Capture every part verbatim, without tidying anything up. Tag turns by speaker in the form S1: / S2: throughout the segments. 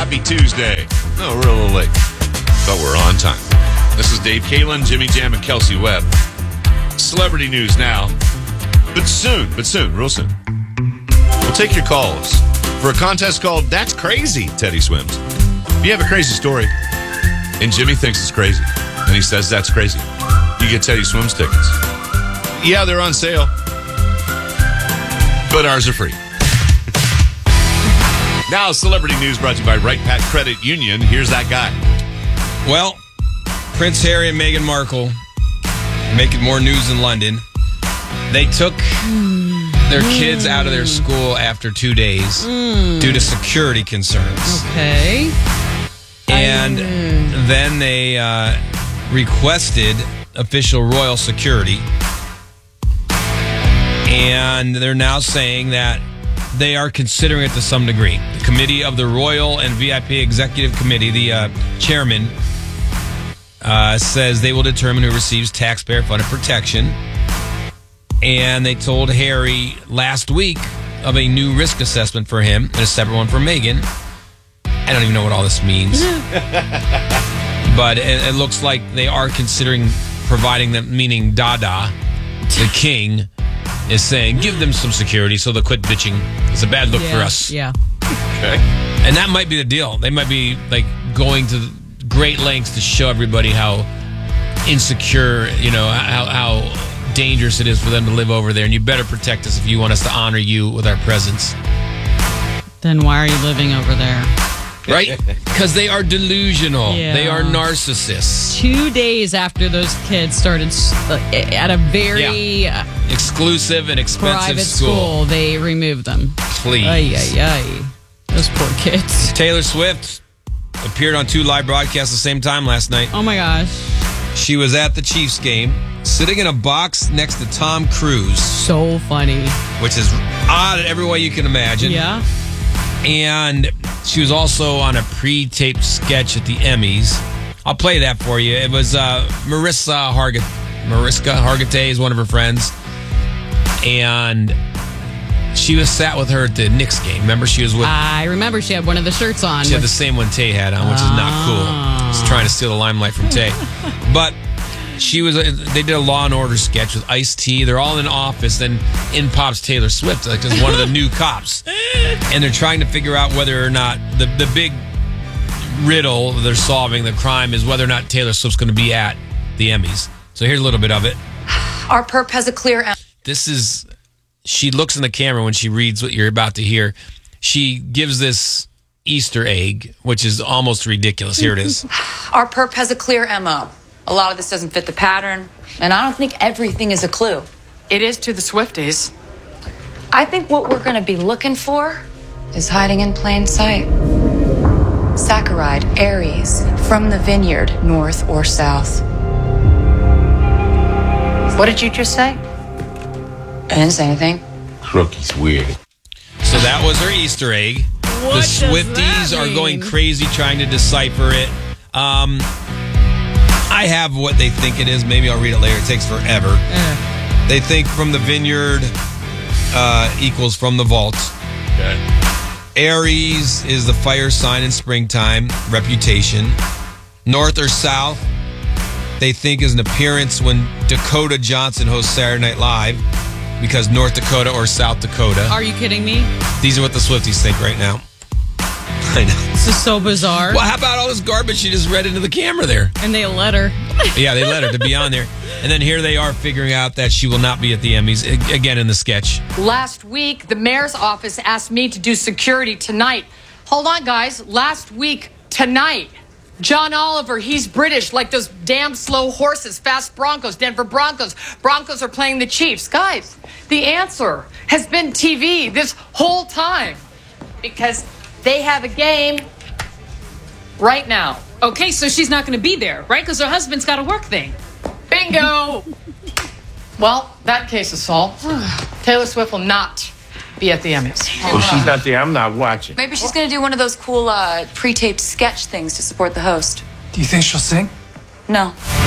S1: Happy Tuesday. No, we're a little late, but we're on time. This is Dave Kalin, Jimmy Jam, and Kelsey Webb. Celebrity news now, but soon, but soon, real soon. We'll take your calls for a contest called That's Crazy, Teddy Swims. If you have a crazy story, and Jimmy thinks it's crazy, and he says that's crazy, you get Teddy Swims tickets. Yeah, they're on sale, but ours are free. Now, celebrity news brought to you by Right Pat Credit Union. Here's that guy.
S2: Well, Prince Harry and Meghan Markle making more news in London. They took their kids out of their school after two days
S3: mm.
S2: due to security concerns.
S3: Okay.
S2: And mm. then they uh, requested official royal security. And they're now saying that they are considering it to some degree. The Committee of the Royal and V I P Executive Committee, the uh, chairman, uh, says they will determine who receives taxpayer-funded protection. And they told Harry last week of a new risk assessment for him and a separate one for Meghan. I don't even know what all this means. But it, it looks like they are considering providing them, meaning Dada, the king, is saying, give them some security so they'll quit bitching. It's a bad look
S3: yeah,
S2: for us.
S3: Yeah.
S1: Okay.
S2: And that might be the deal. They might be like going to great lengths to show everybody how insecure, you know, how, how dangerous it is for them to live over there. And you better protect us if you want us to honor you with our presence.
S3: Then why are you living over there?
S2: Right? Because they are delusional.
S3: Yeah.
S2: They are narcissists.
S3: Two days after those kids started at a very
S2: yeah. exclusive and expensive
S3: private
S2: school.
S3: school, they removed them.
S2: Please.
S3: Ay, ay, ay. Those poor kids.
S2: Taylor Swift appeared on two live broadcasts at the same time last night.
S3: Oh my gosh.
S2: She was at the Chiefs game, sitting in a box next to Tom Cruise.
S3: So funny.
S2: Which is odd in every way you can imagine.
S3: Yeah.
S2: And she was also on a pre-taped sketch at the Emmys. I'll play that for you. It was uh, Marissa Hargitay. Mariska Hargitay is one of her friends. And she was sat with her at the Knicks game. Remember, she was with...
S3: I remember she had one of the shirts on.
S2: She had the same one Tay had on, which is not cool. She's trying to steal the limelight from Tay. But she was... They did a Law and Order sketch with Ice-T. They're all in an office, and in pops Taylor Swift, like as one of the new cops. And they're trying to figure out whether or not... The, the big riddle they're solving, the crime, is whether or not Taylor Swift's going to be at the Emmys. So here's a little bit of it.
S4: Our perp has a clear...
S2: This is... She looks in the camera when she reads what you're about to hear. She gives this Easter egg, which is almost ridiculous. Here it is.
S4: Our perp has a clear M O. A lot of this doesn't fit the pattern, and I don't think everything is a clue.
S5: It is to the Swifties.
S4: I think what we're going to be looking for is hiding in plain sight. Saccharide, Aries, from the vineyard, north or south. What did you just say? I didn't say anything.
S1: Crookie's weird.
S2: So that was her Easter egg.
S3: What
S2: the
S3: does
S2: Swifties
S3: that
S2: are
S3: mean?
S2: going crazy trying to decipher it. Um, I have what they think it is. Maybe I'll read it later. It takes forever.
S3: Uh.
S2: They think from the vineyard uh, equals from the vault.
S1: Okay.
S2: Aries is the fire sign in springtime, reputation. North or south, they think is an appearance when Dakota Johnson hosts Saturday Night Live, because North Dakota or South Dakota.
S3: Are you kidding me?
S2: These are what the Swifties think right now. I know.
S3: This is so bizarre.
S2: Well, how about all this garbage she just read into the camera there?
S3: And they let her.
S2: Yeah, they let her to be on there. And then here they are figuring out that she will not be at the Emmys, again in the sketch.
S5: Last week, the mayor's office asked me to do security tonight. Hold on, guys. Last week, tonight. John Oliver, he's British, like those damn slow horses, fast Broncos, Denver Broncos. Broncos are playing the Chiefs. Guys, the answer has been T V this whole time. Because they have a game right now.
S6: Okay, so she's not going to be there, right? Because her husband's got a work thing.
S5: Bingo! Well, that case is solved. Taylor Swift will not be at the Emmys.
S7: Well, she's not there. I'm not watching.
S4: Maybe she's going to do one of those cool uh, pre-taped sketch things to support the host.
S8: Do you think she'll sing?
S4: No.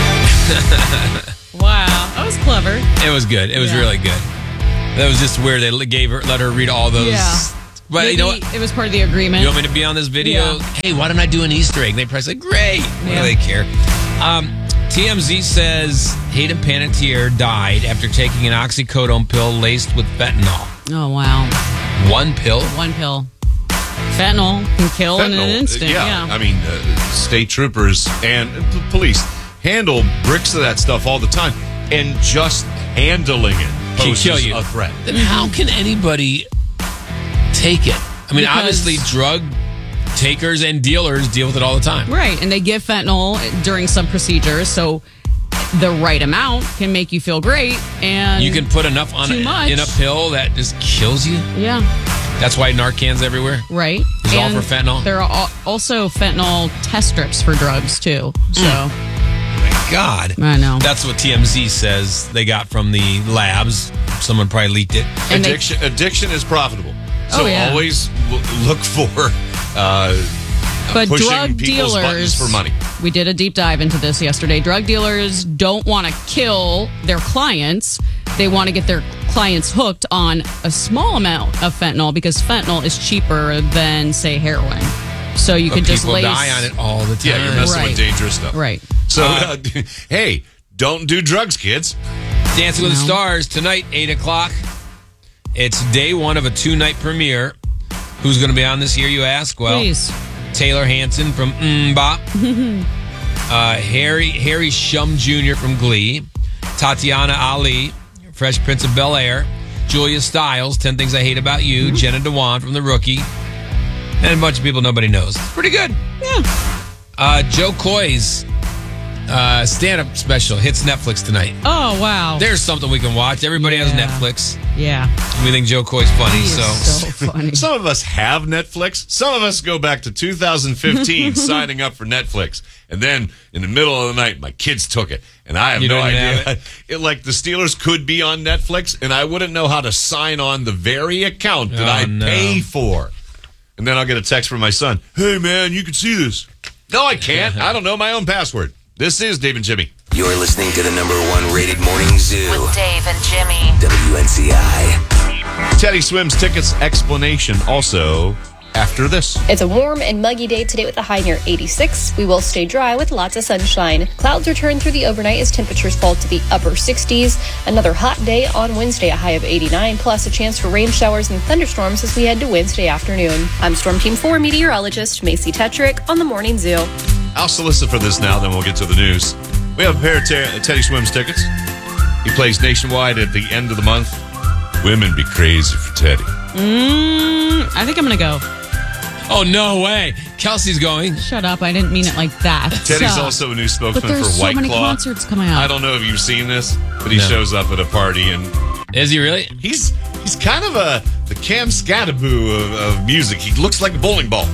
S3: Wow, that was clever.
S2: It was good. It was
S3: Yeah.
S2: really good. That was just weird. They gave her, let her read all those
S3: Yeah.
S2: But
S3: Maybe
S2: you know what?
S3: it was part of the agreement.
S2: You want me to be on this video?
S3: Yeah.
S2: Hey, why don't I do an Easter egg? And they probably say, great. What
S3: Yeah.
S2: do they care? Um, T M Z says Hayden Panettiere died after taking an oxycodone pill laced with fentanyl.
S3: Oh, wow.
S2: One pill?
S3: One pill. Fentanyl can kill in an
S1: Fentanyl,
S3: instant.
S1: Yeah,
S3: Yeah.
S1: I mean, uh, state troopers and p- police handle bricks of that stuff all the time, and just handling it
S2: Can
S1: poses
S2: kill you.
S1: a threat.
S2: Then how can anybody take it? I mean,
S3: Because-
S2: obviously, drug takers and dealers deal with it all the time.
S3: Right. And they give fentanyl during some procedures. So the right amount can make you feel great. And
S2: You can put enough on
S3: Too
S2: a,
S3: much.
S2: in a pill that just kills you.
S3: Yeah.
S2: That's why Narcan's everywhere.
S3: Right.
S2: It's all
S3: And
S2: for fentanyl?
S3: There are al- also fentanyl test strips for drugs, too. So,
S2: God.
S3: I know.
S2: That's what T M Z says they got from the labs. Someone probably leaked it.
S3: And they-
S1: Addiction, addiction is profitable, so
S3: Oh, yeah.
S1: always w- look for uh,
S3: But
S1: pushing
S3: drug
S1: people's
S3: dealers,
S1: buttons for money.
S3: We did a deep dive into this yesterday. Drug dealers don't want to kill their clients. They want to get their clients hooked on a small amount of fentanyl because fentanyl is cheaper than, say, heroin. So you
S2: But
S3: could just
S2: people
S3: lace.
S2: die on it all the time.
S1: Yeah, you're messing
S3: Right.
S1: with dangerous stuff.
S3: Right.
S1: So, uh, hey, don't do drugs, kids.
S2: Dancing with the
S3: No.
S2: Stars tonight, eight o'clock. It's day one of a two-night premiere. Who's going to be on this year, you ask? Well,
S3: Please.
S2: Taylor Hanson from MMMBop. uh, Harry Harry Shum Junior from Glee. Tatiana Ali, Fresh Prince of Bel-Air. Julia Stiles, ten Things I Hate About You. Jenna Dewan from The Rookie. And a bunch of people nobody knows. Pretty good.
S3: Yeah.
S2: Uh, Joe Coy's uh, stand-up special hits Netflix tonight.
S3: Oh, wow.
S2: There's something we can watch. Everybody has
S3: Yeah.
S2: Netflix.
S3: Yeah.
S2: We think Joe Coy's funny,
S3: He is
S2: so.
S3: so funny.
S1: Some of us have Netflix. Some of us go back to two thousand fifteen signing up for Netflix. And then in the middle of the night, my kids took it. And I have
S2: You
S1: no
S2: don't even
S1: idea.
S2: have
S1: It, like the Steelers could be on Netflix, and I wouldn't know how to sign on the very account that
S2: Oh,
S1: I
S2: no.
S1: pay for. And then I'll get a text from my son. Hey, man, you can see this. No, I can't. I don't know my own password. This is Dave and Jimmy.
S8: You're listening to the number one rated morning zoo.
S9: With Dave and Jimmy.
S8: W N C I.
S1: Teddy Swims tickets explanation also after this.
S10: It's a warm and muggy day today with a high near eighty-six. We will stay dry with lots of sunshine. Clouds return through the overnight as temperatures fall to the upper sixties. Another hot day on Wednesday, a high of eighty-nine, plus a chance for rain showers and thunderstorms as we head to Wednesday afternoon. I'm Storm Team four meteorologist Macy Tetrick on the Morning Zoo.
S1: I'll solicit for this now, then we'll get to the news. We have a pair of Te- Teddy Swims tickets. He plays nationwide at the end of the month. Women be crazy for Teddy.
S3: Mm, I think I'm going to go.
S2: Oh, no way. Kelsey's going.
S3: Shut up. I didn't mean it like that.
S1: Teddy's
S3: So-
S1: also a new
S3: But
S1: spokesman
S3: there's
S1: for
S3: so
S1: White
S3: many
S1: Claw.
S3: concerts coming out.
S1: I don't know if you've seen this, but he
S2: No.
S1: shows up at a party and
S2: Is he really?
S1: he's he's kind of a the Cam Scattaboo of, of music. He looks like a bowling ball.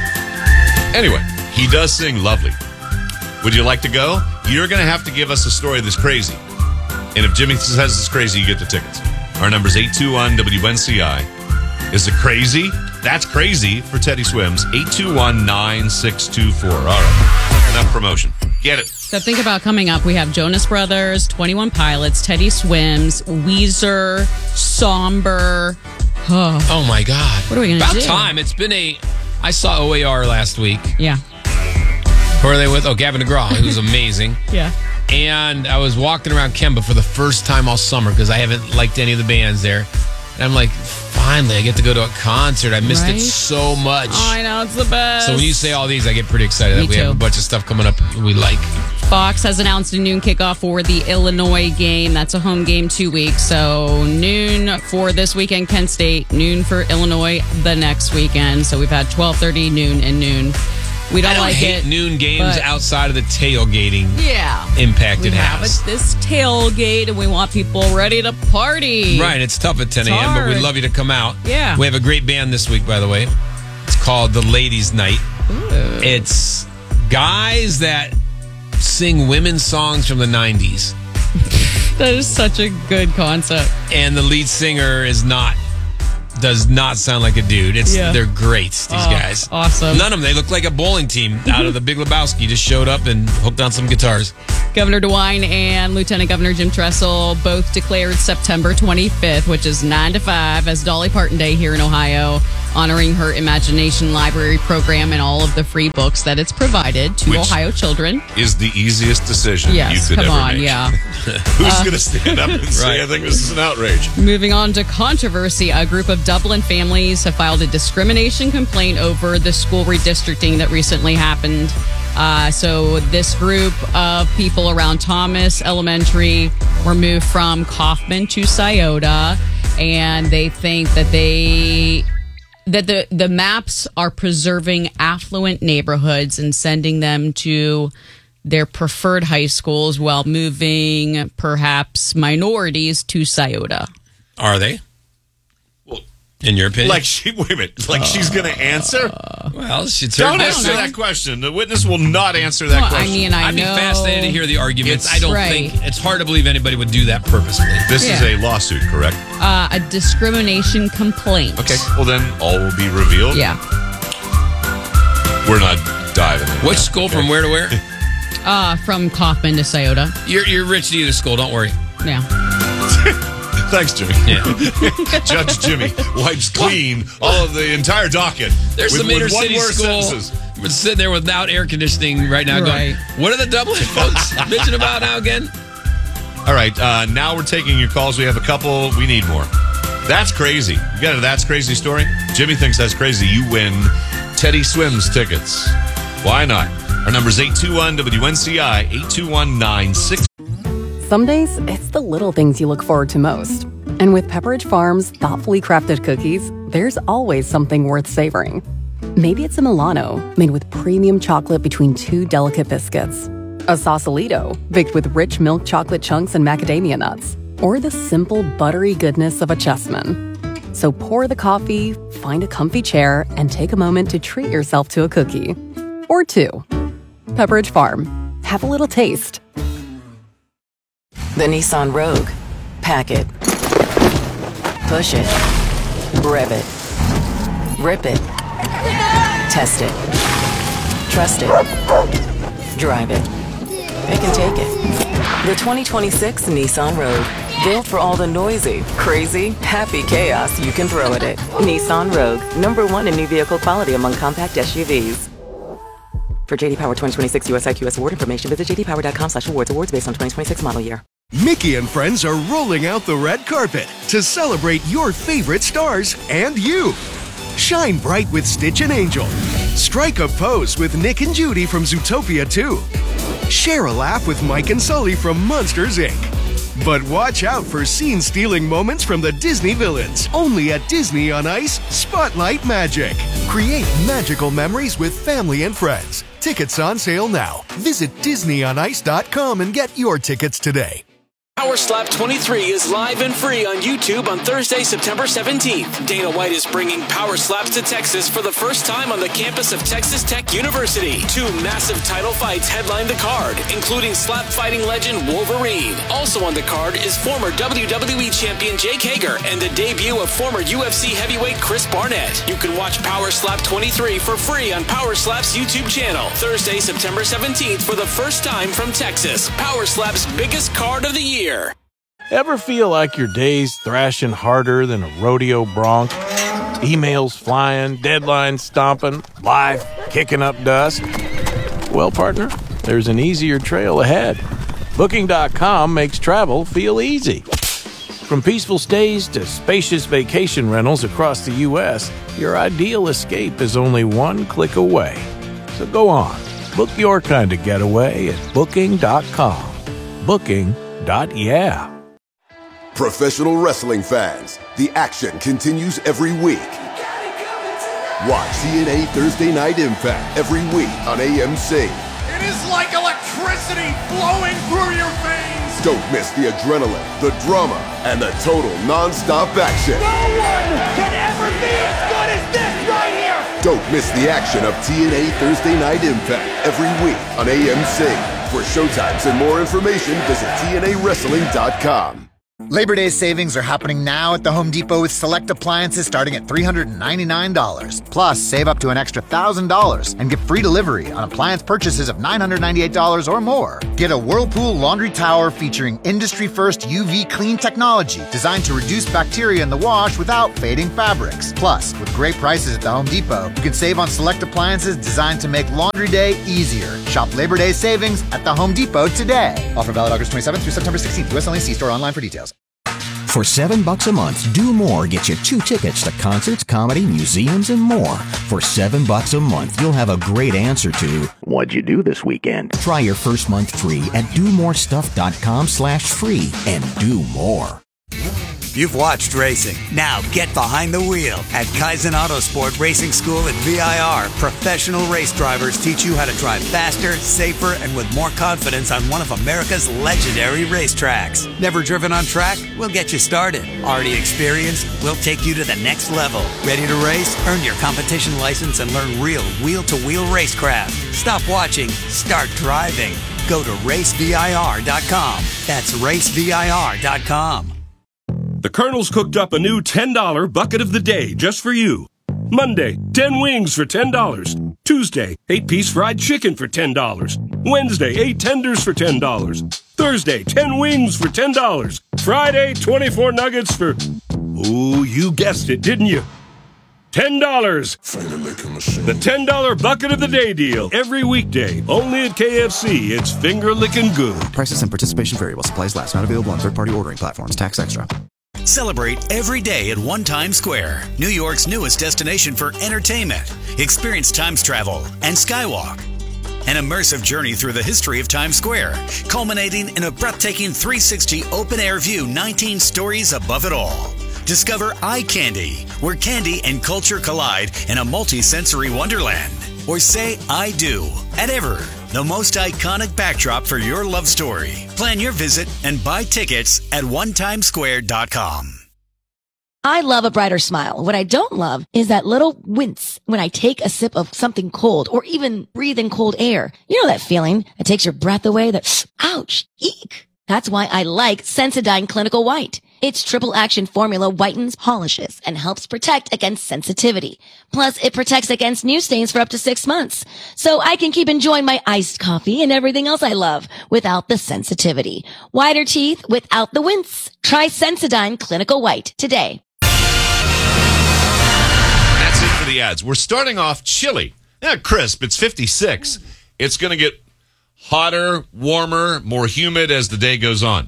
S1: Anyway, he does sing lovely. Would you like to go? You're going to have to give us a story that's crazy. And if Jimmy says it's crazy, you get the tickets. Our number's eight two one W N C I. Is it crazy? That's crazy for Teddy Swims. eight two one, nine six two four. All right. Enough promotion. Get it.
S3: So think about coming up. We have Jonas Brothers, twenty-one Pilots, Teddy Swims, Weezer, Somber. Oh,
S2: Oh, my God.
S3: What are we gonna
S2: About
S3: do?
S2: time. It's been a... I saw O A R last week.
S3: yeah.
S2: Who are they with? Oh, Gavin DeGraw, who's amazing.
S3: Yeah.
S2: And I was walking around Kemba for the first time all summer because I haven't liked any of the bands there. And I'm like, finally, I get to go to a concert. I missed
S3: Right?
S2: it so much.
S3: Oh, I know. It's the best.
S2: So when you say all these, I get pretty excited
S3: Me
S2: that we have
S3: too.
S2: a bunch of stuff coming up we like.
S3: Fox has announced a noon kickoff for the Illinois game. That's a home game two weeks. So noon for this weekend, Kent State. Noon for Illinois the next weekend. So we've had twelve thirty, noon, and noon. We don't,
S2: I don't
S3: like
S2: hate
S3: it.
S2: noon games
S3: but-
S2: outside of the tailgating
S3: Yeah.
S2: impact
S3: We
S2: it
S3: have
S2: has.
S3: it, this tailgate, and we want people ready to party.
S2: Right, it's tough at ten
S3: It's
S2: a.m., but we'd
S3: hard.
S2: love you to come out.
S3: Yeah.
S2: We have a great band this week, by the way. It's called The Ladies' Night. It's guys that sing women's songs from the nineties.
S3: That is such a good concept.
S2: And the lead singer is not, does not sound like a dude. It's
S3: Yeah.
S2: They're great, these
S3: Oh,
S2: guys.
S3: awesome.
S2: None of them. They look like a bowling team out of the Big Lebowski. Just showed up and hooked on some guitars.
S3: Governor DeWine and Lieutenant Governor Jim Tressel both declared September twenty-fifth, which is nine to five, as Dolly Parton Day here in Ohio. honoring her Imagination Library program and all of the free books that it's provided to
S1: Which
S3: Ohio children.
S1: Is the easiest decision
S3: Yes,
S1: you could
S3: come
S1: ever
S3: on,
S1: make.
S3: yeah.
S1: Who's
S3: Uh,
S1: going to stand up and say, I think this is an outrage?
S3: Moving on to controversy, a group of Dublin families have filed a discrimination complaint over the school redistricting that recently happened. Uh, so this group of people around Thomas Elementary were moved from Kaufman to Scioto, and they think that they that the the maps are preserving affluent neighborhoods and sending them to their preferred high schools while moving perhaps minorities to Scioto.
S2: Are they?
S1: Well,
S2: in your opinion?
S1: Like she, wait a minute, like uh, she's going to answer?
S2: Well, she's
S1: Don't answer that question. The witness will not answer that
S3: well,
S1: question.
S3: I mean, I
S2: I'd
S3: know.
S2: be fascinated to hear the arguments.
S1: It's,
S2: I don't
S3: right.
S2: think it's hard to believe anybody would do that purposely.
S1: This
S3: yeah.
S1: is a lawsuit, correct?
S3: Uh, a discrimination complaint.
S1: Okay. Well, then all will be revealed.
S3: Yeah.
S1: We're not diving in.
S2: Which school from where to where?
S3: Uh, from Kaufman to Scioto.
S2: You're you're rich to either school. Don't worry.
S3: Yeah.
S1: Thanks, Jimmy.
S2: Yeah.
S1: Judge Jimmy wipes clean all of the entire docket.
S2: There's
S1: with,
S2: some
S1: with
S2: inner
S1: one
S2: city
S1: word
S2: school.
S1: sentences.
S2: We're sitting there without air conditioning right now
S3: Right.
S2: going, what are the Dublin folks bitching about now again?
S1: All right, uh, now we're taking your calls. We have a couple. We need more. That's crazy. You got a That's Crazy story? Jimmy thinks that's crazy. You win Teddy Swims tickets. Why not? Our number is eight two one W N C I, eight two one nine six.
S9: Some days, it's the little things you look forward to most. And with Pepperidge Farm's thoughtfully crafted cookies, there's always something worth savoring. Maybe it's a Milano, made with premium chocolate between two delicate biscuits. A Sausalito, baked with rich milk chocolate chunks and macadamia nuts. Or the simple, buttery goodness of a Chessman. So pour the coffee, find a comfy chair, and take a moment to treat yourself to a cookie. Or two. Pepperidge Farm. Have a little taste.
S11: The Nissan Rogue. Pack it. Push it. Rev it. Rip it. Test it. Trust it. Drive it. It can take it. The twenty twenty-six Nissan Rogue. Built for all the noisy, crazy, happy chaos you can throw at it. Nissan Rogue. Number one in new vehicle quality among compact S U Vs. For J D Power twenty twenty-six U S I Q S award information, visit j d power dot com slash awards. Awards based on twenty twenty-six model year.
S12: Mickey and friends are rolling out the red carpet to celebrate your favorite stars and you. Shine bright with Stitch and Angel. Strike a pose with Nick and Judy from Zootopia two. Share a laugh with Mike and Sully from Monsters, Incorporated. But watch out for scene-stealing moments from the Disney villains. Only at Disney on Ice Spotlight Magic. Create magical memories with family and friends. Tickets on sale now. Visit disney on ice dot com and get your tickets today.
S13: Power Slap twenty-three is live and free on YouTube on Thursday, September seventeenth. Dana White is bringing Power Slaps to Texas for the first time on the campus of Texas Tech University. Two massive title fights headline the card, including slap fighting legend Wolverine. Also on the card is former W W E champion Jake Hager and the debut of former U F C heavyweight Chris Barnett. You can watch Power Slap twenty-three for free on Power Slap's YouTube channel. Thursday, September seventeenth for the first time from Texas. Power Slap's biggest card of the year.
S14: Ever feel like your day's thrashing harder than a rodeo bronc? Emails flying, deadlines stomping, life kicking up dust? Well, partner, there's an easier trail ahead. Booking dot com makes travel feel easy. From peaceful stays to spacious vacation rentals across the U S, your ideal escape is only one click away. So go on, book your kind of getaway at Booking dot com. Booking. Yeah.
S15: Professional wrestling fans, the action continues every week. Watch T N A Thursday Night Impact every week on A M C.
S16: It is like electricity flowing through your veins.
S15: Don't miss the adrenaline, the drama, and the total non-stop action.
S16: No one can ever be as good as this right here.
S15: Don't miss the action of T N A Thursday Night Impact every week on A M C. For showtimes and more information, visit T N A wrestling dot com.
S17: Labor Day savings are happening now at the Home Depot with select appliances starting at three hundred ninety-nine dollars. Plus, save up to an extra one thousand dollars and get free delivery on appliance purchases of nine hundred ninety-eight dollars or more. Get a Whirlpool laundry tower featuring industry-first U V clean technology designed to reduce bacteria in the wash without fading fabrics. Plus, with great prices at the Home Depot, you can save on select appliances designed to make laundry day easier. Shop Labor Day savings at the Home Depot today. Offer valid August twenty-seventh through September sixteenth. U S only. See store online for details.
S18: For seven bucks a month, Do More gets you two tickets to concerts, comedy, museums, and more. For seven bucks a month, you'll have a great answer to what'd you do this weekend? Try your first month free at do more stuff dot com slash free and do more.
S19: You've watched racing. Now get behind the wheel. At Kaizen Autosport Racing School at V I R, professional race drivers teach you how to drive faster, safer, and with more confidence on one of America's legendary racetracks. Never driven on track? We'll get you started. Already experienced? We'll take you to the next level. Ready to race? Earn your competition license and learn real wheel-to-wheel racecraft. Stop watching. Start driving. Go to race V I R dot com. That's race V I R dot com.
S20: The Colonel's cooked up a new ten dollar bucket of the day just for you. Monday, ten wings for ten dollars. Tuesday, eight piece fried chicken for ten dollars. Wednesday, eight tenders for ten dollars. Thursday, ten wings for ten dollars. Friday, twenty-four nuggets for... Ooh, you guessed it, didn't you? ten dollars. The ten dollar bucket of the day deal. Every weekday. Only at K F C. It's finger-licking good.
S21: Prices and participation vary while supplies last. Not available on third-party ordering platforms. Tax extra.
S22: Celebrate every day at One Times Square, New York's newest destination for entertainment. Experience Times Travel and Skywalk. An immersive journey through the history of Times Square, culminating in a breathtaking three sixty open-air view, nineteen stories above it all. Discover Eye Candy, where candy and culture collide in a multi-sensory wonderland. Or say I do at Ever, the most iconic backdrop for your love story. Plan your visit and buy tickets at one times square dot com.
S23: I love a brighter smile. What I don't love is that little wince when I take a sip of something cold or even breathe in cold air. You know that feeling that takes your breath away, that ouch, eek. That's why I like Sensodyne Clinical White. Its triple action formula whitens, polishes, and helps protect against sensitivity. Plus, it protects against new stains for up to six months. So I can keep enjoying my iced coffee and everything else I love without the sensitivity. Whiter teeth without the wince. Try Sensodyne Clinical White today.
S1: That's it for the ads. We're starting off chilly. Yeah, crisp. It's fifty-six. It's going to get hotter, warmer, more humid as the day goes on.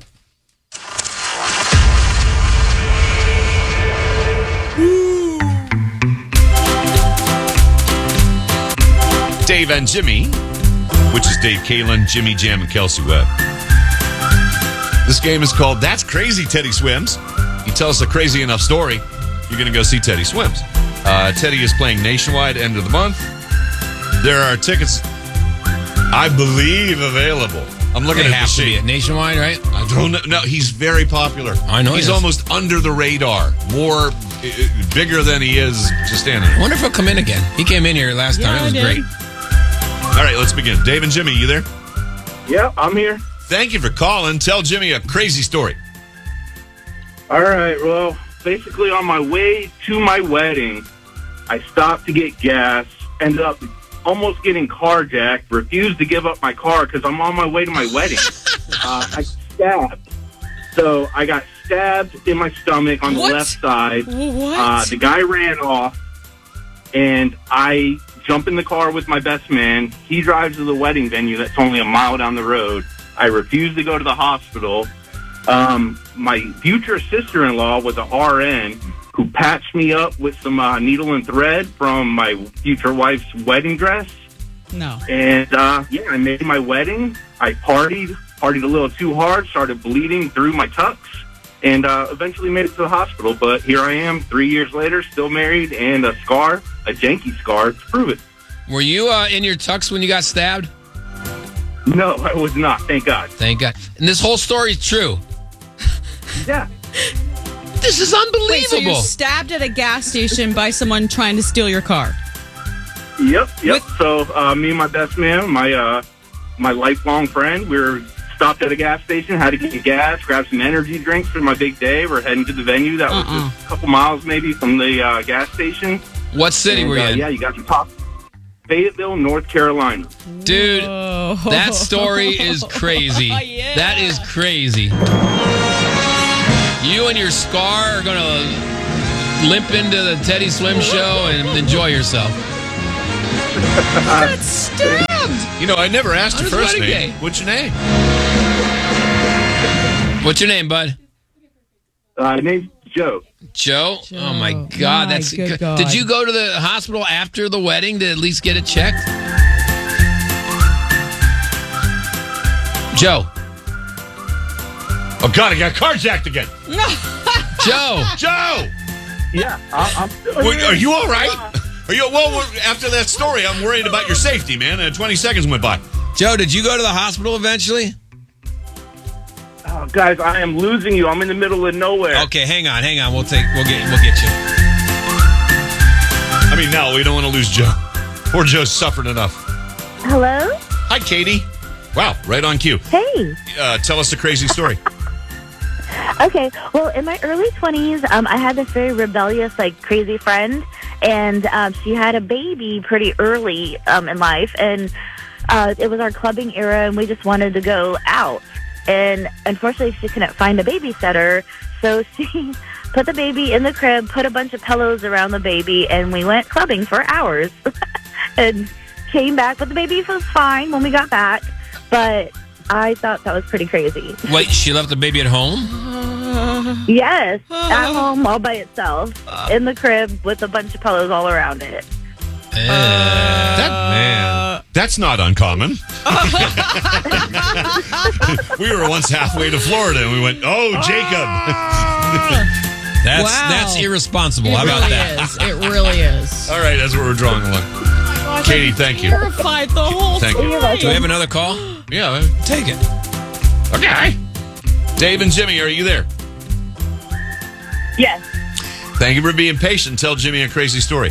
S1: Dave and Jimmy, which is Dave Kalen, Jimmy Jam, and Kelsey Webb. This game is called That's Crazy, Teddy Swims. You tell us a crazy enough story, you're going to go see Teddy Swims. Uh, Teddy is playing nationwide end of the month. There are tickets, I believe, available. I'm looking
S2: they
S1: at
S2: have
S1: the
S2: to be
S1: sheet.
S2: at Nationwide, right?
S1: I don't know. No, he's very popular.
S2: I know
S1: he's
S2: he is.
S1: almost under the radar, more uh, bigger than he is just standing there.
S2: I wonder if he'll come in again. He came in here last
S3: Yeah,
S2: time. It was
S3: I did.
S2: great.
S1: All right, let's begin. Dave and Jimmy, you there?
S7: Yeah, I'm here.
S1: Thank you for calling. Tell Jimmy a crazy story.
S7: All right, well, basically on my way to my wedding, I stopped to get gas, ended up almost getting carjacked, refused to give up my car because I'm on my way to my wedding. uh, I stabbed. So I got stabbed in my stomach on
S3: What?
S7: the left side.
S3: What?
S7: Uh, the guy ran off, and I jump in the car with my best man. He drives to the wedding venue that's only a mile down the road. I refuse to go to the hospital. Um, my future sister-in-law was an R N who patched me up with some uh, needle and thread from my future wife's wedding dress.
S3: No.
S7: And, uh, yeah, I made my wedding. I partied, partied a little too hard, started bleeding through my tux, and uh, eventually made it to the hospital. But here I am, three years later, still married, and a scar, a janky scar, to prove it.
S2: Were you uh, in your tux when you got stabbed?
S7: No, I was not, thank God.
S2: Thank God. And this whole story is true.
S7: Yeah.
S2: This is unbelievable.
S3: Wait, so you're stabbed at a gas station by someone trying to steal your car?
S7: Yep, yep. So uh, me and my best man, my uh, my lifelong friend, we were stopped at a gas station, had to get gas, grab some energy drinks for my big day. We're heading to the venue that was
S3: Uh-uh.
S7: just a couple miles maybe from the uh, gas station.
S2: What city
S7: And,
S2: were you
S7: uh,
S2: in?
S7: Yeah, you got to top Fayetteville, North Carolina.
S2: Dude, that story is crazy.
S3: Yeah.
S2: That is crazy. You and your scar are going to limp into the Teddy Swim show and enjoy yourself.
S3: Got stabbed.
S1: You know, I never asked
S2: On
S1: your
S2: his
S1: first
S2: wedding
S1: name.
S2: day.
S1: What's your name?
S2: What's your name, bud?
S7: Uh, name's Joe.
S2: Joe? Oh, my God.
S3: My
S2: that's
S3: good God.
S2: Did you go to the hospital after the wedding to at least get it checked? Joe.
S1: Oh, God, I got carjacked again.
S2: Joe.
S1: Joe.
S7: Yeah, I, I'm still
S1: Wait,
S7: here.
S1: are you all right? Are you well? we're- After that story, I'm worried about your safety, man. Uh, Twenty seconds went by.
S2: Joe, did you go to the hospital eventually?
S7: Oh, guys, I am losing you. I'm in the middle of nowhere.
S2: Okay, hang on, hang on. We'll take, we'll get, we'll get you.
S1: I mean, no, we don't want to lose Joe. Poor Joe's suffered enough.
S4: Hello?
S1: Hi, Katie. Wow, right on cue.
S4: Hey.
S1: Uh, tell us the crazy story.
S4: Okay, well, in my early twenties, um, I had this very rebellious, like, crazy friend, and um, she had a baby pretty early um, in life, and uh, it was our clubbing era, and we just wanted to go out. And unfortunately, she couldn't find a babysitter, so she put the baby in the crib, put a bunch of pillows around the baby, and we went clubbing for hours. And came back, but the baby was fine when we got back, but I thought that was pretty crazy.
S2: Wait, she left the baby at home?
S4: Yes, at home all by itself, in the crib with a bunch of pillows all around it.
S1: that man, that's not uncommon. We were once halfway to Florida, and we went, "Oh, Jacob."
S2: That's
S3: Wow.
S2: that's irresponsible.
S3: It
S2: How about
S3: really
S2: that?
S3: is. It really is.
S1: All right, that's what we're drawing the line. Katie, thank you.
S3: Terrified the whole
S1: Thank you.
S3: time.
S2: Do we have another call?
S1: Yeah,
S2: Take it.
S1: okay. Dave and Jimmy, are you there?
S5: Yes.
S1: Thank you for being patient. Tell Jimmy a crazy story.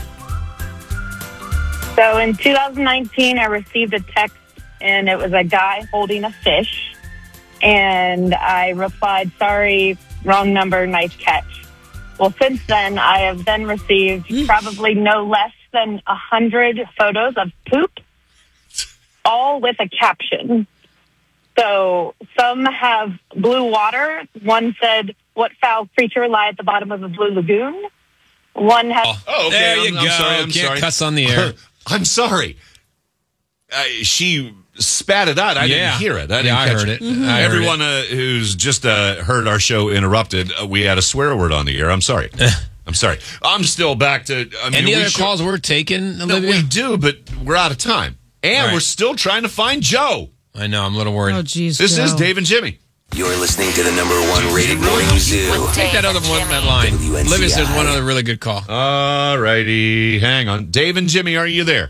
S5: So in two thousand nineteen, I received a text, and it was a guy holding a fish. And I replied, sorry, wrong number, nice catch. Well, since then, I have then received probably no less than one hundred photos of poop, all with a caption. So some have blue water. One said, what foul creature lie at the bottom of a blue lagoon? One has...
S1: Oh, okay.
S2: There you
S1: I'm,
S2: go.
S1: I'm sorry. I'm
S2: Can't
S1: sorry.
S2: cuss on the air.
S1: I'm sorry. Uh, she spat it out. I
S2: Yeah.
S1: didn't hear it. I didn't
S2: Yeah, I
S1: catch
S2: heard
S1: it.
S2: it. Mhm. I heard
S1: Everyone uh, who's just uh, heard our show interrupted, uh, we had a swear word on the air. I'm sorry. I'm sorry. I'm still back to. I mean,
S2: Any
S1: we
S2: other
S1: should-
S2: calls we're taking,
S1: No,
S2: Olivia?
S1: we do, but we're out of time, and
S2: All right.
S1: we're still trying to find Joe.
S2: I know. I'm a little worried.
S3: Oh, geez,
S1: This
S3: Joe.
S1: is Dave and Jimmy.
S8: You're listening to the number one rated morning zoo.
S2: Take that other one, that line.
S8: W N C I.
S2: Olivia says one other really good call.
S1: All righty, hang on. Dave and Jimmy, are you there?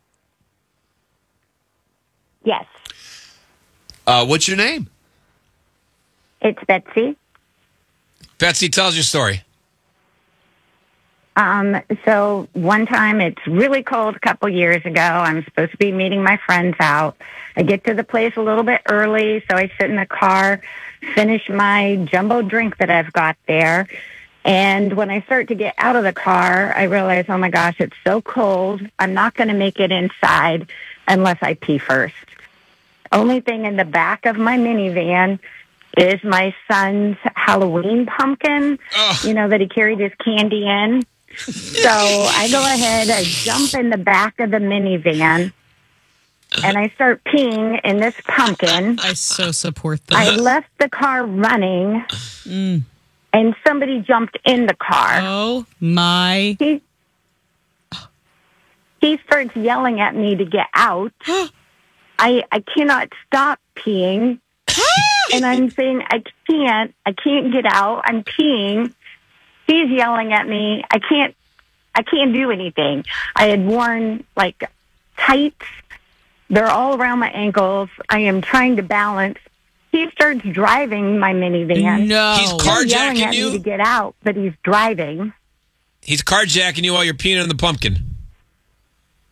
S4: Yes,
S1: Uh, what's your name?
S4: it's Betsy.
S2: Betsy, tell us your story.
S4: Um, so one time, it's really cold a couple years ago. I'm supposed to be meeting my friends out. I get to the place a little bit early, so I sit in the car, finish my jumbo drink that I've got there. And when I start to get out of the car, I realize, oh my gosh, it's so cold. I'm not going to make it inside unless I pee first. Only thing in the back of my minivan is my son's Halloween pumpkin, you know, that he carried his candy in. So I go ahead, I jump in the back of the minivan, and I start peeing in this pumpkin.
S3: I so support that.
S4: I left the car running,
S3: Mm.
S4: and somebody jumped in the car.
S3: Oh, my.
S4: He, he starts yelling at me to get out. I, I cannot stop peeing. And I'm saying, I can't. I can't get out. I'm peeing. He's yelling at me. I can't, I can't do anything. I had worn like tights. They're all around my ankles. I am trying to balance. He starts driving my minivan.
S3: No.
S2: He's
S4: Still yelling
S2: carjacking
S4: at
S2: you?
S4: me to get out, but he's driving.
S2: He's carjacking you while you're peeing in the pumpkin.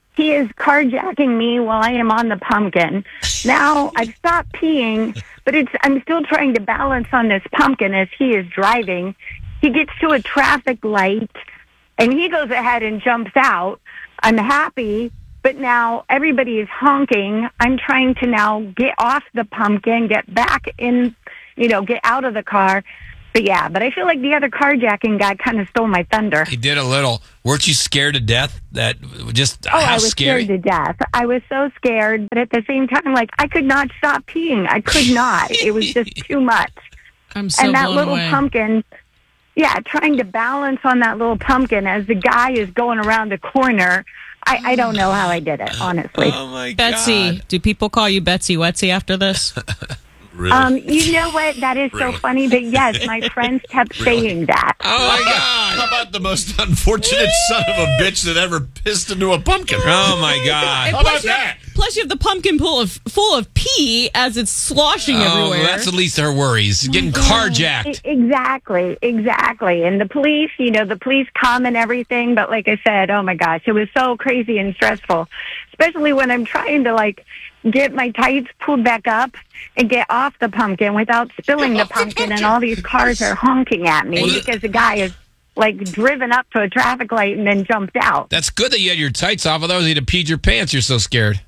S4: he is carjacking me while I am on the pumpkin. Now I've stopped peeing, but it's I'm still trying to balance on this pumpkin as he is driving. He gets to a traffic light, and he goes ahead and jumps out. I'm happy, but now everybody is honking. I'm trying to now get off the pumpkin, get back in, you know, get out of the car. But yeah, but I feel like the other carjacking guy kind of stole my thunder.
S2: He did a little. Weren't you scared to death? That just
S4: oh,
S2: how
S4: I was
S2: scary?
S4: scared to death. I was so scared, but at the same time, like I could not stop peeing. I could not. It was just too much.
S3: I'm so
S4: and that
S3: blown
S4: little
S3: away.
S4: pumpkin, yeah, trying to balance on that little pumpkin as the guy is going around the corner. I, I don't know how I did it, honestly.
S2: Oh my
S3: Betsy,
S2: God.
S3: do people call you Betsy Wetsy after this?
S1: Really?
S4: Um, you know what? That is
S1: Really?
S4: so funny, but yes, my friends kept
S1: Really?
S4: saying that.
S2: Oh my God.
S1: How about the most unfortunate son of a bitch that ever pissed into a pumpkin?
S2: Oh my God.
S3: And
S1: How
S3: plus
S1: about
S3: you
S1: that?
S3: have- Plus, you have the pumpkin full of full of pee as it's sloshing
S2: Oh,
S3: everywhere.
S2: that's at least her worries. Getting
S4: E-
S2: carjacked.
S4: Exactly, exactly. And the police, you know, the police come and everything. But like I said, oh my gosh, it was so crazy and stressful, especially when I'm trying to like get my tights pulled back up and get off the pumpkin without spilling the pumpkin. And all these cars are honking at me
S2: Well,
S4: because the guy is like driven up to a traffic light and then jumped out.
S2: That's good that you had your tights off. Otherwise, you'd have peed your pants. You're so scared.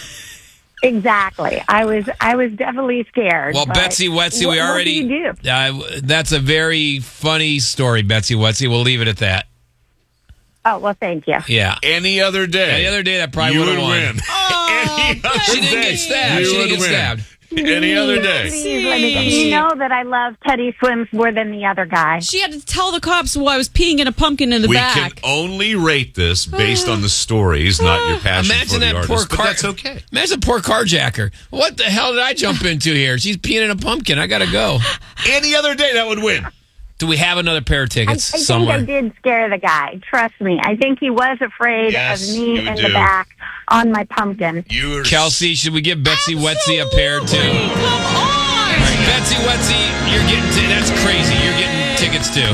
S4: Exactly. I was I was definitely scared.
S2: Well,
S4: but
S2: Betsy Wetsy,
S4: what,
S2: we already.
S4: What do you do?
S2: Uh, that's a very funny story, Betsy Wetsy. We'll leave it at that.
S4: Oh, well, thank you.
S2: Yeah.
S1: Any other day.
S2: Any other day, that probably
S1: you
S2: would
S1: would
S2: have won.
S1: win. Any other
S2: She didn't
S1: day,
S2: get stabbed.
S1: you
S2: She didn't
S1: would
S2: get
S1: win.
S2: stabbed.
S1: Any other day.
S4: Please let me go. You know that I love Teddy Swims more than the other guy.
S3: She had to tell the cops while I was peeing in a pumpkin in the
S1: we
S3: back.
S1: can only rate this based on the stories, not your passion
S2: Imagine
S1: for the
S2: that
S1: artist.
S2: poor
S1: but
S2: car.
S1: that's okay.
S2: Imagine poor carjacker. What the hell did I jump into here? She's peeing in a pumpkin. I gotta go.
S1: Any other day, that would win.
S2: Do we have another pair of
S4: I, I
S2: tickets
S4: think
S2: somewhere?
S4: I did scare the guy. Trust me. I think he was afraid
S1: Yes,
S4: of me
S1: you
S4: in
S1: do.
S4: the back on my pumpkin.
S1: You are
S2: Kelsey, should we give Betsy Wetsy a pair too?
S3: Come on!
S2: All right, Betsy Wetsy, you're getting t- that's crazy. You're getting tickets too.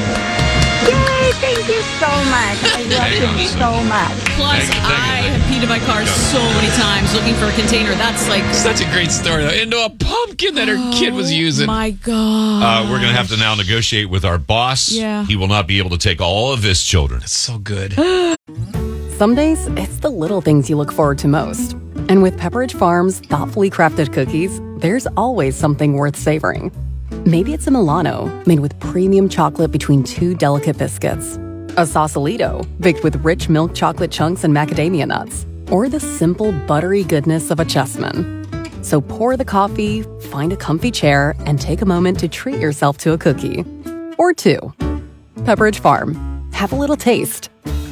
S4: Yay! Thank you so much. I love
S2: you
S4: you so much.
S3: Plus,
S1: Thank you, thank you,
S3: I
S1: thank
S3: have peed in my car so many times looking for a container. That's like
S2: Such a great story though. Into a pumpkin that her kid was using.
S3: my God.
S1: Uh, we're going to have to now negotiate with our boss.
S3: Yeah.
S1: He will not be able to take all of his children.
S2: That's so good.
S6: Some days, it's the little things you look forward to most. And with Pepperidge Farm's thoughtfully crafted cookies, there's always something worth savoring. Maybe it's a Milano, made with premium chocolate between two delicate biscuits. A Sausalito, baked with rich milk chocolate chunks and macadamia nuts. Or the simple, buttery goodness of a Chessman. So pour the coffee, find a comfy chair, and take a moment to treat yourself to a cookie. Or two. Pepperidge Farm. Have a little taste.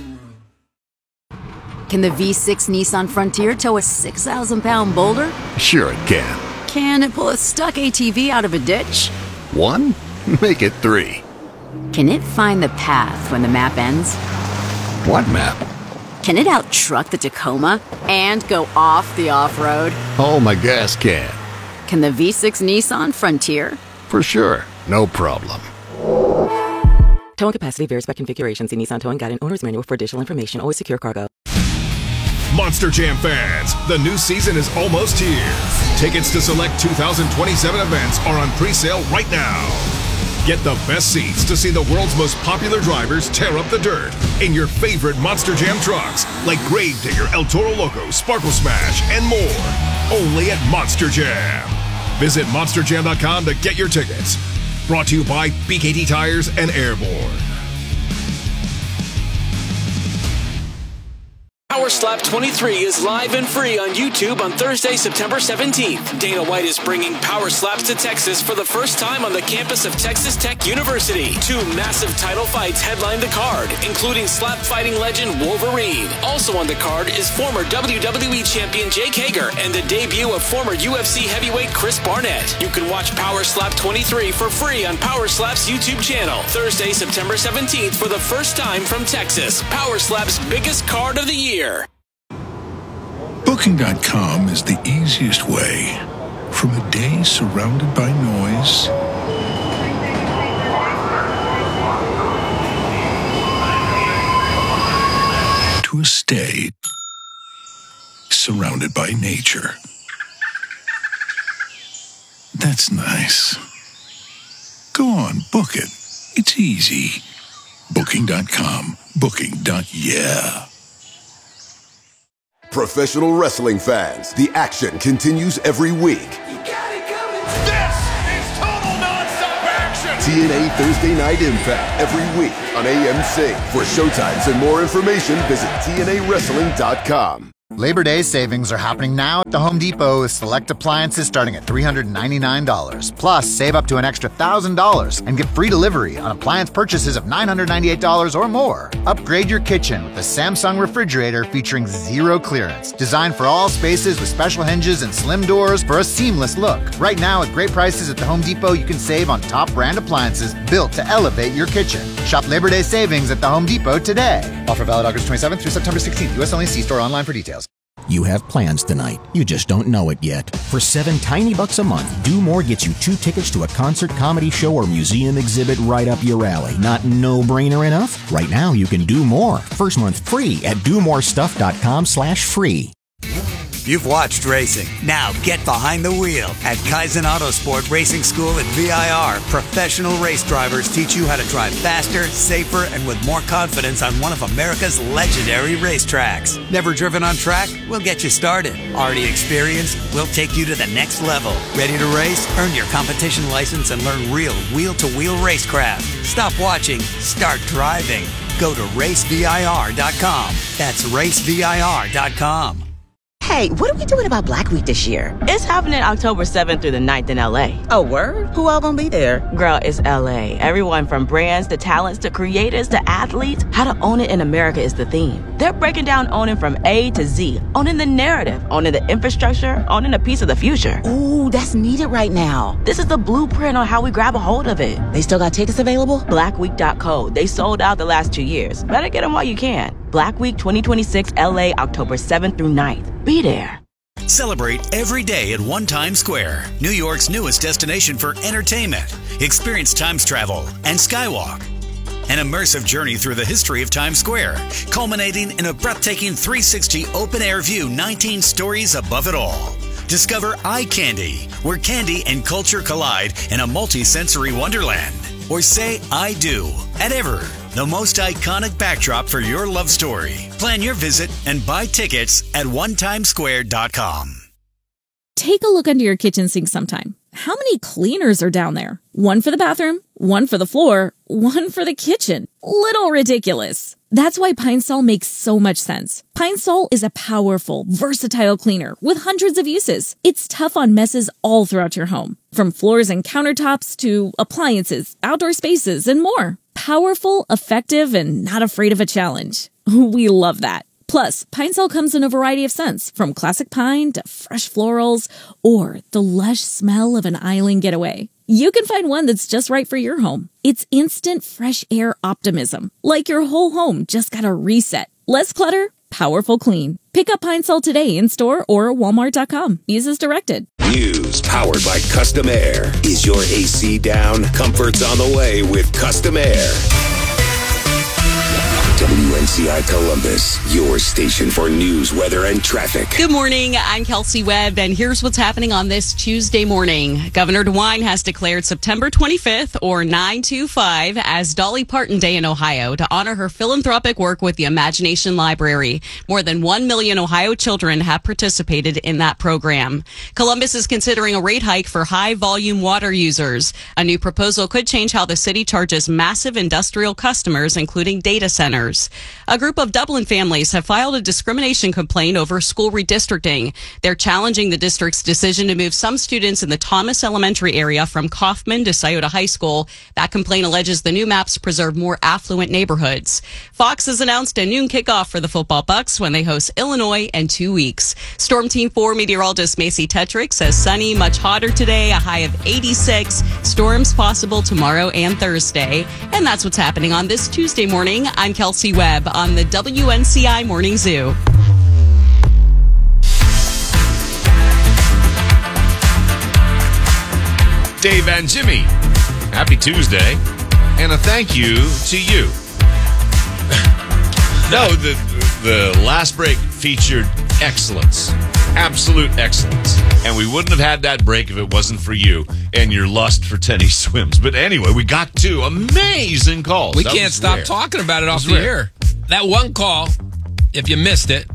S9: Can the V six Nissan Frontier tow a six thousand pound boulder?
S10: Sure it can.
S9: Can it pull a stuck A T V out of a ditch?
S10: One? Make it three.
S9: Can it find the path when the map ends?
S10: What map?
S9: Can it out-truck the Tacoma and go off the off-road?
S10: Oh, my gas can.
S9: Can the V six Nissan Frontier?
S10: For sure. No problem.
S6: Towing capacity varies by configuration. See Nissan Towing Guide and Owner's Manual for additional information. Always secure cargo.
S16: Monster Jam fans, the new season is almost here. Tickets to select two thousand twenty-seven events are on pre-sale right now. Get the best seats to see the world's most popular drivers tear up the dirt in your favorite Monster Jam trucks, like Gravedigger, El Toro Loco, Sparkle Smash, and more. Only at Monster Jam. Visit monster jam dot com to get your tickets. Brought to you by B K T Tires and Airborne.
S13: Power Slap twenty-three is live and free on YouTube on Thursday, September seventeenth. Dana White is bringing Power Slaps to Texas for the first time on the campus of Texas Tech University. Two massive title fights headline the card, including slap fighting legend Wolverine. Also on the card is former W W E champion Jake Hager and the debut of former U F C heavyweight Chris Barnett. You can watch Power Slap twenty-three for free on Power Slap's YouTube channel. Thursday, September seventeenth for the first time from Texas. Power Slap's biggest card of the year.
S24: Booking dot com is the easiest way. From a day surrounded by noise to a stay surrounded by nature. That's nice. Go on, book it. It's easy. Booking dot com. Booking. Yeah.
S11: Professional wrestling fans, the action continues every week.
S16: This is total nonstop action.
S11: T N A Thursday Night Impact every week on A M C. For showtimes and more information, visit T N A wrestling dot com.
S17: Labor Day savings are happening now at the Home Depot with select appliances starting at three hundred ninety-nine dollars. Plus, save up to an extra one thousand dollars and get free delivery on appliance purchases of nine hundred ninety-eight dollars or more. Upgrade your kitchen with the Samsung refrigerator featuring zero clearance. Designed for all spaces with special hinges and slim doors for a seamless look. Right now, at great prices at the Home Depot, you can save on top brand appliances built to elevate your kitchen. Shop Labor Day savings at the Home Depot today. Offer valid August twenty-seventh through September sixteenth. U S only. See store online for details.
S18: You have plans tonight. You just don't know it yet. For seven tiny bucks a month, Do More gets you two tickets to a concert, comedy show, or museum exhibit right up your alley. Not no-brainer enough? Right now, you can do more. First month free at do more stuff dot com slash free.
S19: You've watched racing. Now get behind the wheel. At Kaizen Autosport Racing School at V I R, professional race drivers teach you how to drive faster, safer, and with more confidence on one of America's legendary racetracks. Never driven on track? We'll get you started. Already experienced? We'll take you to the next level. Ready to race? Earn your competition license and learn real wheel-to-wheel racecraft. Stop watching. Start driving. Go to race V I R dot com. That's race V I R dot com.
S12: Hey, what are we doing about Black Week this year?
S14: It's happening October seventh through the ninth in L A.
S12: Oh, word? Who all gonna be there?
S14: Girl, it's L A. Everyone from brands to talents to creators to athletes. How to own it in America is the theme. They're breaking down owning from A to Z. Owning the narrative, owning the infrastructure, owning a piece of the future.
S12: Ooh, that's needed right now.
S14: This is the blueprint on how we grab a hold of it.
S12: They still got tickets available?
S14: black week dot co. They sold out the last two years. Better get them while you can. Black Week twenty twenty-six L A, October seventh through ninth. Be there.
S22: Celebrate every day at One Times Square, New York's newest destination for entertainment. Experience Times travel and Skywalk. An immersive journey through the history of Times Square, culminating in a breathtaking three sixty open-air view, nineteen stories above it all. Discover Eye Candy, where candy and culture collide in a multi-sensory wonderland. Or say I do at Ever, the most iconic backdrop for your love story. Plan your visit and buy tickets at one times square dot com.
S15: Take a look under your kitchen sink sometime. How many cleaners are down there? One for the bathroom, one for the floor, one for the kitchen. Little ridiculous. That's why Pine Sol makes so much sense. Pine Sol is a powerful, versatile cleaner with hundreds of uses. It's tough on messes all throughout your home, from floors and countertops to appliances, outdoor spaces, and more. Powerful, effective, and not afraid of a challenge. We love that. Plus, Pine Sol comes in a variety of scents, from classic pine to fresh florals, or the lush smell of an island getaway. You can find one that's just right for your home. It's instant fresh air optimism, like your whole home just got a reset. Less clutter, powerful clean. Pick up Pine Sol today in store or walmart dot com. Use as directed.
S8: News powered by Custom Air. Is your A C down? Comfort's on the way with Custom Air. W N C I Columbus, your station for news, weather, and traffic.
S3: Good morning. I'm Kelsey Webb, and here's what's happening on this Tuesday morning. Governor DeWine has declared September twenty-fifth, or nine two five, as Dolly Parton Day in Ohio to honor her philanthropic work with the Imagination Library. More than one million Ohio children have participated in that program. Columbus is considering a rate hike for high-volume water users. A new proposal could change how the city charges massive industrial customers, including data centers. A group of Dublin families have filed a discrimination complaint over school redistricting. They're challenging the district's decision to move some students in the Thomas Elementary area from Kaufman to Scioto High School. That complaint alleges the new maps preserve more affluent neighborhoods. Fox has announced a noon kickoff for the football Bucks when they host Illinois in two weeks. Storm Team four meteorologist Macy Tetrick says sunny, much hotter today, a high of eighty-six. Storms possible tomorrow and Thursday. And that's what's happening on this Tuesday morning. I'm Kelsey Webb on the W N C I Morning Zoo.
S1: Dave and Jimmy, happy Tuesday, and a thank you to you. No, the the last break featured excellence. Absolute excellence. And we wouldn't have had that break if it wasn't for you and your lust for tennis swims. But anyway, we got two amazing calls.
S2: We
S1: That
S2: can't
S1: was
S2: stop
S1: rare.
S2: talking about it
S1: It
S2: off
S1: was
S2: the
S1: rare.
S2: air. That one call, if you missed it,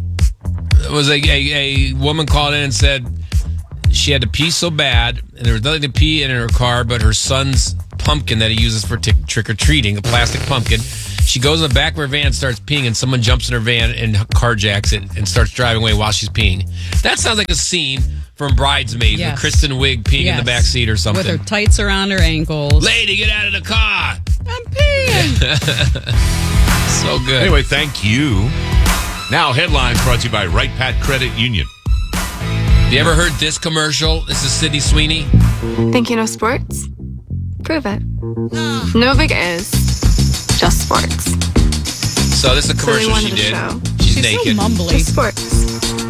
S2: it was a, a, a woman called in and said she had to pee so bad, and there was nothing to pee in her car but her son's pumpkin that he uses for t- trick-or-treating, a plastic pumpkin. She goes in the back of her van and starts peeing, and someone jumps in her van and carjacks it and starts driving away while she's peeing. That sounds like a scene from Bridesmaids
S3: Yes.
S2: with Kristen Wiig peeing in the
S3: Yes.
S2: back seat or something.
S3: With her tights around her ankles.
S2: Lady, get out of the car!
S3: I'm peeing.
S2: So good.
S1: Anyway, thank you. Now, headlines brought to you by Right Pat Credit Union.
S2: You ever heard this commercial? This is Sydney Sweeney.
S7: Think you know sports? Prove it. No big is, just sports.
S2: So this is a
S7: So they
S2: commercial
S7: wanted
S2: she
S7: a
S2: did.
S7: show.
S2: She's,
S3: She's so
S2: naked.
S3: mumbly.
S7: Just sports.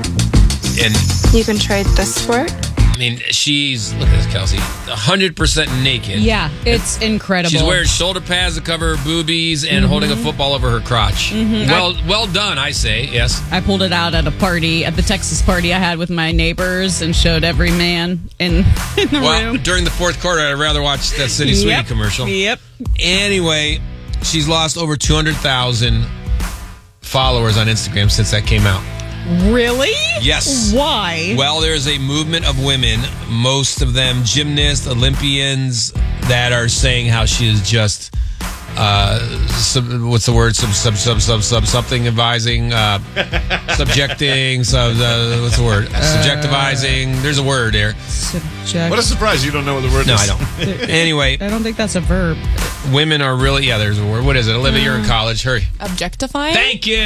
S2: And
S7: You can trade this sport.
S2: I mean, she's, look at this, Kelsey, one hundred percent naked.
S3: Yeah, it's incredible.
S2: She's wearing shoulder pads to cover her boobies and
S3: Mhm.
S2: holding a football over her crotch.
S3: Mhm.
S2: Well, well done, I say. Yes.
S3: I pulled it out at a party, at the Texas party I had with my neighbors, and showed every man in, in the
S2: Well,
S3: room.
S2: during the fourth quarter, I'd rather watch that Sydney Sweeney
S3: Yep.
S2: commercial.
S3: Yep.
S2: Anyway, she's lost over two hundred thousand followers on Instagram since that came out.
S3: Really?
S2: Yes.
S3: Why?
S2: Well, there's a movement of women, most of them gymnasts, Olympians, that are saying how she is just, uh, sub, what's the word? Sub, sub, sub, sub, sub, something advising, uh, subjecting, sub, uh, what's the word? Subjectivizing. There's a word there.
S3: Subject.
S1: What a surprise you don't know what the word
S2: No,
S1: is.
S2: I don't. Anyway,
S3: I don't think that's a verb.
S2: women are really, yeah, there's a word. What is it? Olivia, you're in
S3: Mm.
S2: college. Hurry.
S20: Objectifying?
S2: Thank you.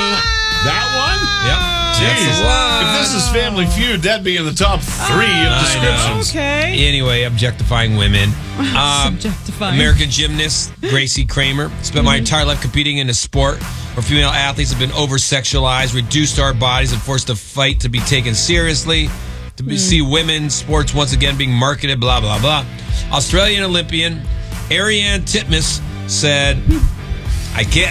S1: That one?
S2: Yep.
S1: Jeez.
S2: That's the one.
S1: If this is Family Feud, that'd be in the top three of
S2: I
S1: descriptions.
S3: Okay.
S2: Anyway, objectifying women. Um,
S3: Subjectifying.
S2: American gymnast Gracie Kramer spent my
S3: Mhm.
S2: entire life competing in a sport where female athletes have been over-sexualized, reduced to our bodies, and forced to fight to be taken seriously. To be,
S3: Mm.
S2: see women's sports once again being marketed, blah, blah, blah. Australian Olympian Ariane Titmus said, I can't...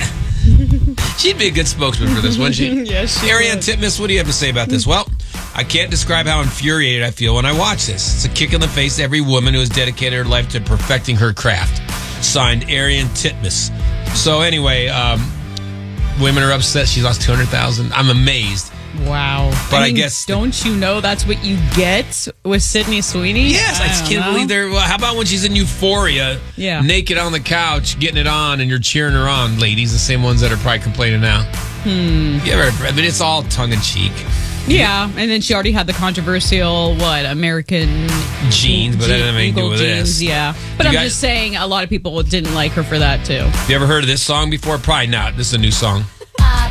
S2: She'd be a good spokesman for this, wouldn't she?
S3: Yes, she
S2: Ariane
S3: would.
S2: Titmus, what do you have to say about this? Well, I can't describe how infuriated I feel when I watch this. It's a kick in the face to every woman who has dedicated her life to perfecting her craft. Signed, Ariane Titmus. So anyway, um, women are upset. She lost two hundred thousand. I'm amazed.
S3: Wow.
S2: But I
S3: mean,
S2: guess-
S3: Don't you know that's what you get with Sydney Sweeney?
S2: Yes, I, just
S3: don't
S2: can't
S3: know.
S2: believe they're. Well, how about when she's in Euphoria,
S3: Yeah.
S2: naked on the couch, getting it on, and you're cheering her on, ladies, the same ones that are probably complaining now.
S3: Hmm.
S2: You ever, I mean, it's all tongue in cheek.
S3: Yeah, and then she already had the controversial, what, American
S2: Jeans, but that didn't have anything to do
S3: Eagle
S2: with
S3: jeans,
S2: this.
S3: yeah. But
S2: You
S3: I'm
S2: guys-
S3: just saying a lot of people didn't like her for that, too.
S2: You ever heard of this song before? Probably not. This is a new song.